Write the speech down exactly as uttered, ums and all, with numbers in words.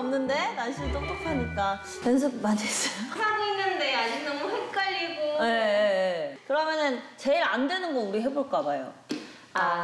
없는데? 날씨 똑똑하니까. 연습 많이 했어요. 하고 있는데 아직 너무 헷갈리고. 네, 네, 네. 그러면은 제일 안 되는 거 우리 해볼까 봐요. 아,